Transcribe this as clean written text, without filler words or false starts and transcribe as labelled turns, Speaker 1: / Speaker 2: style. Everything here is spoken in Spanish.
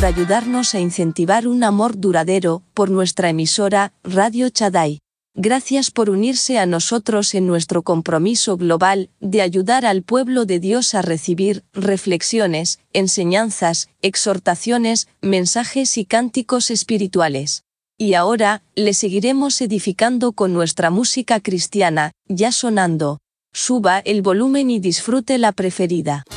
Speaker 1: por ayudarnos a incentivar un amor duradero por nuestra emisora, Radio Shaddai. Gracias por unirse a nosotros en nuestro compromiso global de ayudar al pueblo de Dios a recibir reflexiones, enseñanzas, exhortaciones, mensajes y cánticos espirituales. Y ahora, le seguiremos edificando con nuestra música cristiana, ya sonando. Suba el volumen y disfrute la preferida.